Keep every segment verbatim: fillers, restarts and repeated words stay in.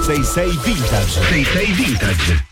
sei sei Vintage. sei sei Vintage.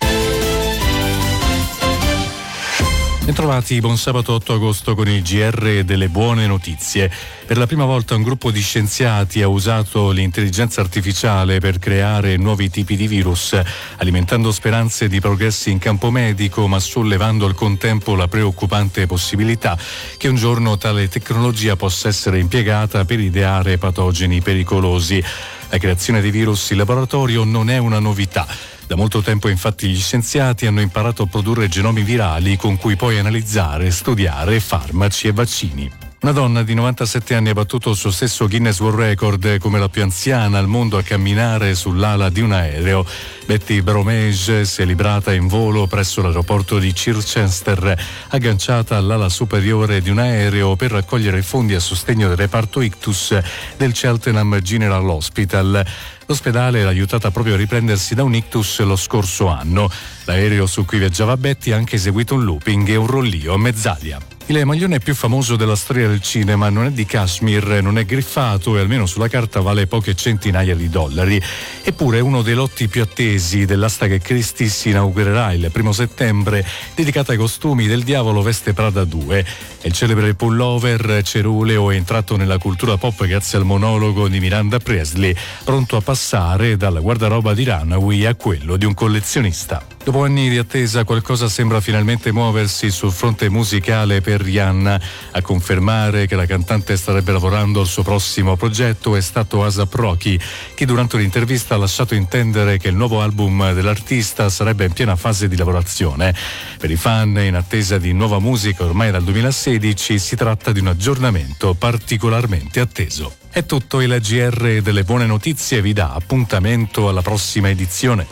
Bentrovati, buon sabato otto agosto con il G R delle buone notizie. Per la prima volta un gruppo di scienziati ha usato l'intelligenza artificiale per creare nuovi tipi di virus, alimentando speranze di progressi in campo medico, ma sollevando al contempo la preoccupante possibilità che un giorno tale tecnologia possa essere impiegata per ideare patogeni pericolosi. La creazione di virus in laboratorio non è una novità. Da molto tempo infatti gli scienziati hanno imparato a produrre genomi virali con cui poi analizzare e studiare farmaci e vaccini. Una donna di novantasette anni ha battuto il suo stesso Guinness World Record come la più anziana al mondo a camminare sull'ala di un aereo. Betty Bromage si è librata in volo presso l'aeroporto di Chichester, agganciata all'ala superiore di un aereo per raccogliere fondi a sostegno del reparto ictus del Cheltenham General Hospital. L'ospedale l'ha aiutata proprio a riprendersi da un ictus lo scorso anno. L'aereo su cui viaggiava Betty ha anche eseguito un looping e un rollio a mezz'aria. Il maglione più famoso della storia del cinema non è di cashmere, non è griffato e almeno sulla carta vale poche centinaia di dollari. Eppure è uno dei lotti più attesi dell'asta che Christie si inaugurerà il primo settembre, dedicata ai costumi del Diavolo Veste Prada due. È il celebre pullover ceruleo è entrato nella cultura pop grazie al monologo di Miranda Priestly, pronto a passare dal guardaroba di Runaway a quello di un collezionista. Dopo anni di attesa qualcosa sembra finalmente muoversi sul fronte musicale per Rihanna. A confermare che la cantante starebbe lavorando al suo prossimo progetto è stato A$ap Rocky, che durante un'intervista ha lasciato intendere che il nuovo album dell'artista sarebbe in piena fase di lavorazione. Per i fan in attesa di nuova musica ormai dal duemilasedici si tratta di un aggiornamento particolarmente atteso. È tutto, il G R delle buone notizie vi dà appuntamento alla prossima edizione.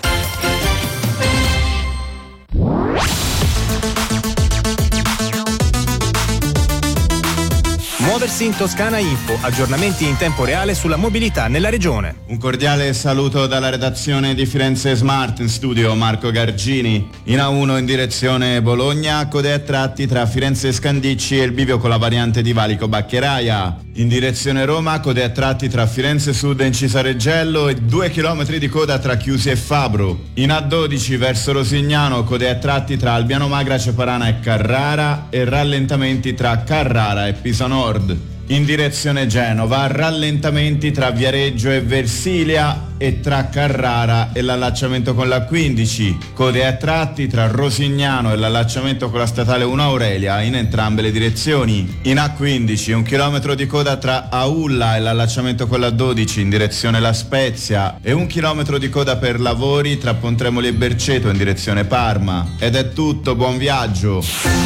Muoversi in Toscana Info, aggiornamenti in tempo reale sulla mobilità nella regione. Un cordiale saluto dalla redazione di Firenze Smart, in studio Marco Gargini. In A uno in direzione Bologna, code a tratti tra Firenze Scandicci e il bivio con la variante di Valico Baccheraia. In direzione Roma, code a tratti tra Firenze Sud e Incisareggello e due chilometri di coda tra Chiusi e Fabru. In A dodici verso Rosignano, code a tratti tra Albiano Magra, Ceparana e Carrara e rallentamenti tra Carrara e Pisa Nord. In direzione Genova, rallentamenti tra Viareggio e Versilia e tra Carrara e l'allacciamento con la quindici, code a tratti tra Rosignano e l'allacciamento con la statale uno Aurelia in entrambe le direzioni. In A quindici un chilometro di coda tra Aulla e l'allacciamento con la dodici in direzione La Spezia e un chilometro di coda per lavori tra Pontremoli e Berceto in direzione Parma. Ed è tutto, buon viaggio!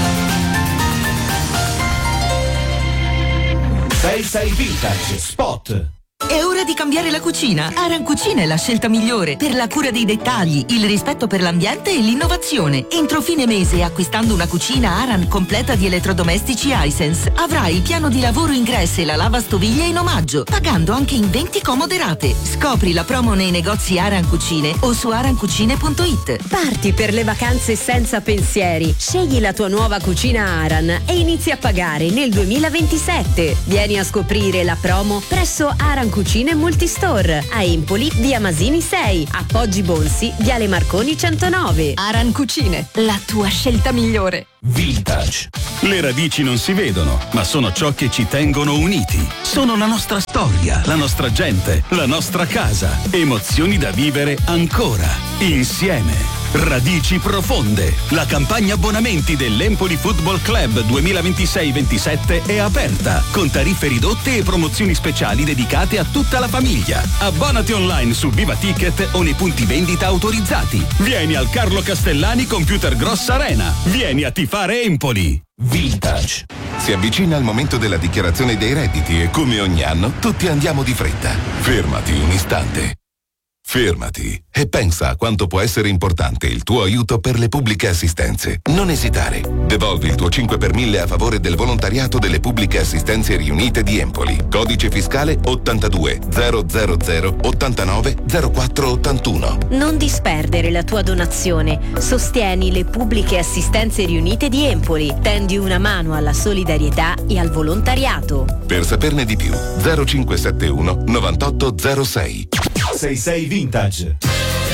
sei sei Vintage Spot. È ora di cambiare la cucina. Aran Cucina è la scelta migliore per la cura dei dettagli, il rispetto per l'ambiente e l'innovazione. Entro fine mese, acquistando una cucina Aran completa di elettrodomestici Hisense, avrai il piano di lavoro ingresso e la lavastoviglie in omaggio, pagando anche in venti comode rate. Scopri la promo nei negozi Aran Cucine o su aran cucine punto it. Parti per le vacanze senza pensieri. Scegli la tua nuova cucina Aran e inizi a pagare nel duemilaventisette. Vieni a scoprire la promo presso Aran Cucine Multistore a Empoli, via Masini sei, a Poggi Bonsi, viale Marconi centonove. Aran Cucine, la tua scelta migliore. Vintage. Le radici non si vedono, ma sono ciò che ci tengono uniti. Sono la nostra storia, la nostra gente, la nostra casa. Emozioni da vivere ancora, insieme. Radici profonde. La campagna abbonamenti dell'Empoli Football Club duemilaventisei ventisette è aperta, con tariffe ridotte e promozioni speciali dedicate a tutta la famiglia. Abbonati online su Viva Ticket o nei punti vendita autorizzati. Vieni al Carlo Castellani Computer Gross Arena. Vieni a tifare Empoli. Vintage. Si avvicina il momento della dichiarazione dei redditi e come ogni anno tutti andiamo di fretta. Fermati un istante. Fermati e pensa a quanto può essere importante il tuo aiuto per le pubbliche assistenze. Non esitare. Devolvi il tuo cinque per mille a favore del volontariato delle pubbliche assistenze riunite di Empoli. Codice fiscale ottantadue zero zero zero ottantanove zero quattro ottantuno. Non disperdere la tua donazione. Sostieni le pubbliche assistenze riunite di Empoli. Tendi una mano alla solidarietà e al volontariato. Per saperne di più, zero cinque sette uno novantotto zero sei. sei sei Vintage.